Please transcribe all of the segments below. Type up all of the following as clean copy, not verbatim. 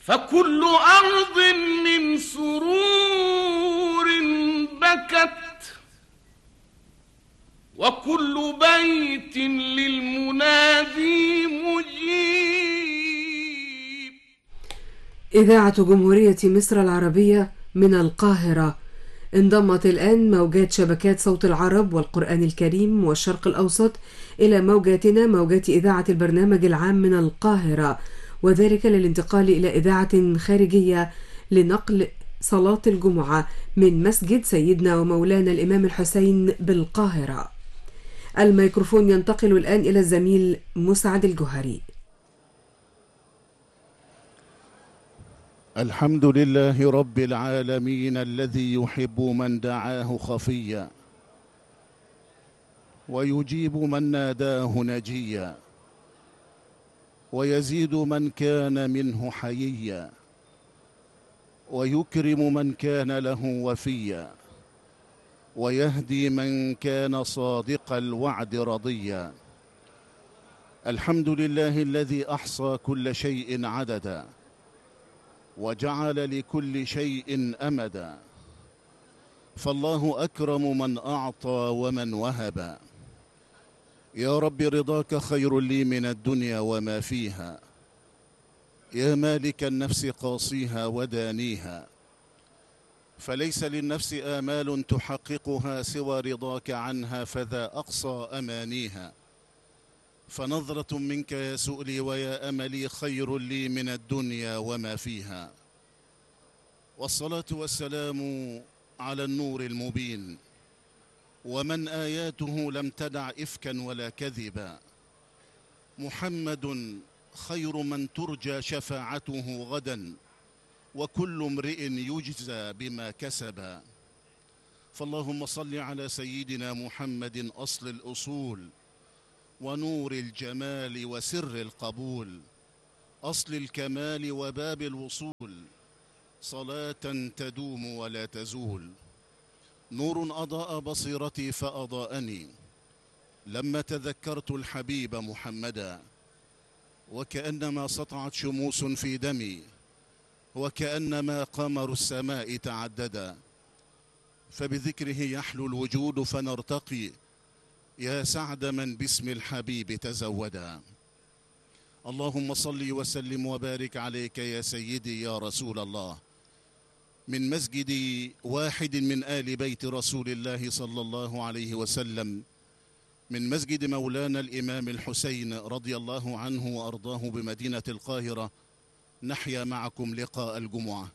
فكل أرض من سرور بكت، وكل بيت للمنادي مجيب. إذاعة جمهورية مصر العربية من القاهرة. انضمت الآن موجات شبكات صوت العرب والقرآن الكريم والشرق الأوسط إلى موجاتنا، موجات إذاعة البرنامج العام من القاهرة، وذلك للانتقال إلى إذاعة خارجية لنقل صلاة الجمعة من مسجد سيدنا ومولانا الإمام الحسين بالقاهرة. الميكروفون ينتقل الآن إلى الزميل مسعد الجوهري. الحمد لله رب العالمين الذي يحب من دعاه خفيا ويجيب من ناداه نجيا ويزيد من كان منه حييا ويكرم من كان له وفيا ويهدي من كان صادق الوعد رضيا. الحمد لله الذي أحصى كل شيء عددا وجعل لكل شيء أمدا، فالله أكرم من أعطى ومن وهب. يا رب رضاك خير لي من الدنيا وما فيها، يا مالك النفس قاصيها ودانيها، فليس للنفس آمال تحققها سوى رضاك عنها، فذا أقصى أمانيها. فنظرة منك يا سؤلي ويا أملي خير لي من الدنيا وما فيها. والصلاة والسلام على النور المبين ومن آياته لم تدع إفكا ولا كذبا، محمد خير من ترجى شفاعته غدا وكل امرئ يجزى بما كسبا. فاللهم صل على سيدنا محمد أصل الأصول ونور الجمال وسر القبول، أصل الكمال وباب الوصول، صلاة تدوم ولا تزول. نور أضاء بصيرتي فأضاءني لما تذكرت الحبيب محمدا، وكأنما سطعت شموس في دمي وكأنما قمر السماء تعددا، فبذكره يحلو الوجود فنرتقي، يا سعد من باسم الحبيب تزودا. اللهم صل وسلم وبارك عليك يا سيدي يا رسول الله، من مسجد واحد من آل بيت رسول الله صلى الله عليه وسلم، من مسجد مولانا الإمام الحسين رضي الله عنه وأرضاه بمدينة القاهرة، نحيا معكم لقاء الجمعة.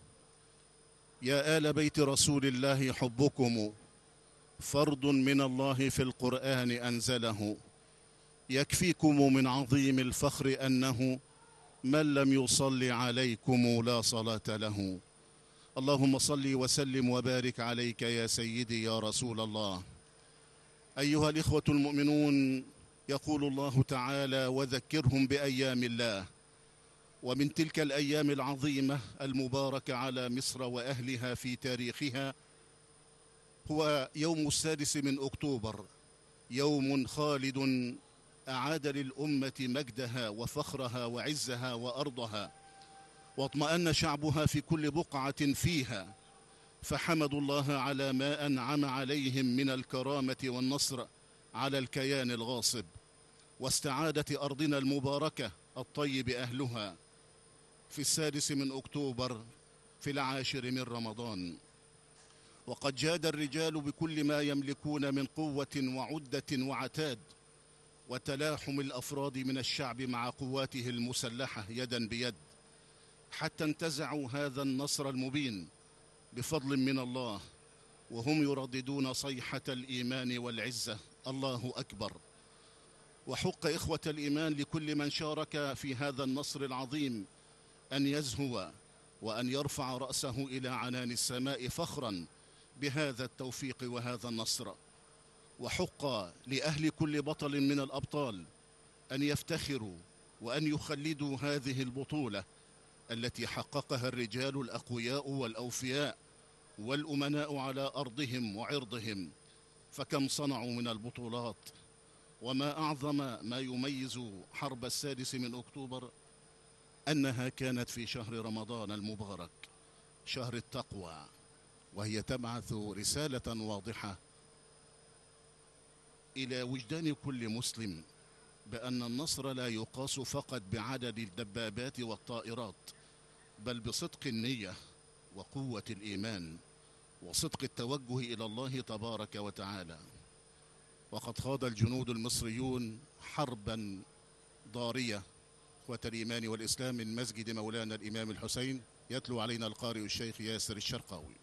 يا آل بيت رسول الله حبكم فرض من الله في القرآن أنزله، يكفيكم من عظيم الفخر أنه من لم يصل عليكم لا صلاة له. اللهم صل وسلم وبارك عليك يا سيدي يا رسول الله. أيها الإخوة المؤمنون، يقول الله تعالى: وذكرهم بأيام الله. ومن تلك الأيام العظيمة المباركة على مصر وأهلها في تاريخها هو يوم 6 أكتوبر، يوم خالد أعاد للأمة مجدها وفخرها وعزها وأرضها، واطمأن شعبها في كل بقعة فيها، فحمدوا الله على ما أنعم عليهم من الكرامة والنصر على الكيان الغاصب، واستعادت أرضنا المباركة الطيب أهلها في 6 أكتوبر في 10 من رمضان. وقد جاد الرجال بكل ما يملكون من قوة وعدة وعتاد وتلاحم الأفراد من الشعب مع قواته المسلحة يدا بيد، حتى انتزعوا هذا النصر المبين بفضل من الله، وهم يرددون صيحة الإيمان والعزة: الله أكبر. وحق إخوة الإيمان لكل من شارك في هذا النصر العظيم أن يزهو وأن يرفع رأسه إلى عنان السماء فخرا بهذا التوفيق وهذا النصر. وحق لأهل كل بطل من الأبطال أن يفتخروا وأن يخلدوا هذه البطولة التي حققها الرجال الأقوياء والأوفياء والأمناء على أرضهم وعرضهم، فكم صنعوا من البطولات. وما أعظم ما يميز حرب 6 أكتوبر أنها كانت في شهر رمضان المبارك، شهر التقوى، وهي تبعث رسالة واضحة إلى وجدان كل مسلم بأن النصر لا يقاس فقط بعدد الدبابات والطائرات، بل بصدق النية وقوة الإيمان وصدق التوجه إلى الله تبارك وتعالى. وقد خاض الجنود المصريون حربا ضارية إخوة الإيمان والإسلام من مسجد مولانا الإمام الحسين. يتلو علينا القارئ الشيخ ياسر الشرقاوي.